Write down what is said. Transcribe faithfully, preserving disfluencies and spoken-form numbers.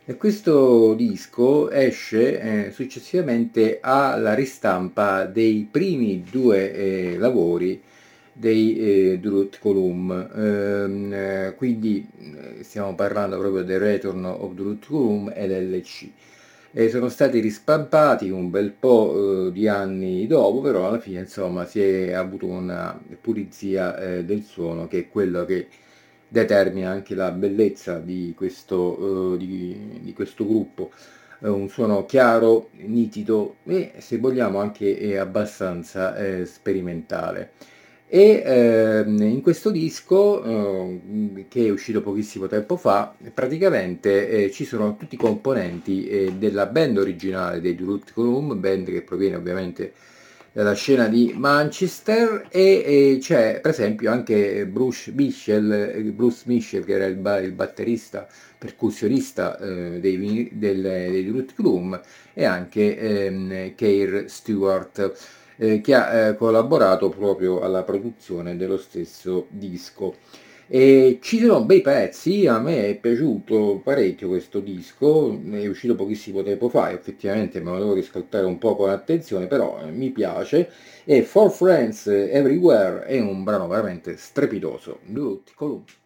E questo disco esce eh, successivamente alla ristampa dei primi due eh, lavori dei eh, Durut Column. Ehm, eh, quindi eh, stiamo parlando proprio del Return of Durut Column e dell'L C. E sono stati rispampati un bel po' eh, di anni dopo, però alla fine insomma si è avuto una pulizia eh, del suono, che è quello che determina anche la bellezza di questo, eh, di, di questo gruppo. Eh, un suono chiaro, nitido e, se vogliamo, anche eh, abbastanza eh, sperimentale. E ehm, in questo disco, eh, che è uscito pochissimo tempo fa, praticamente eh, ci sono tutti i componenti eh, della band originale dei Durut Column, band che proviene ovviamente dalla scena di Manchester, e, e c'è per esempio anche Bruce Michel, eh, Bruce Michel che era il, ba- il batterista, percussionista eh, dei, vini- del- dei Durut Column, e anche ehm, Keir Stewart, eh, che ha eh, collaborato proprio alla produzione dello stesso disco. E ci sono bei pezzi, a me è piaciuto parecchio questo disco, è uscito pochissimo tempo fa, effettivamente me lo devo riscoltare un po' con attenzione, però eh, mi piace. E For Friends Everywhere è un brano veramente strepitoso. Good, Column.